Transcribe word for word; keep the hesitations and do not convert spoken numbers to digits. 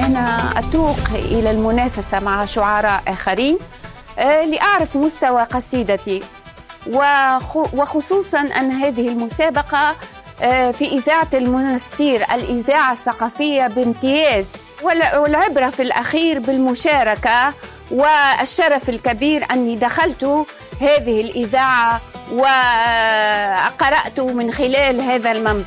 أنا أتوق إلى المنافسة مع شعراء آخرين لأعرف مستوى قصيدتي، وخصوصا أن هذه المسابقة في إذاعة المنستير، الإذاعة الثقافية بامتياز، والعبرة في الأخير بالمشاركة، والشرف الكبير أني دخلت هذه الإذاعة وقرأت من خلال هذا المنبر.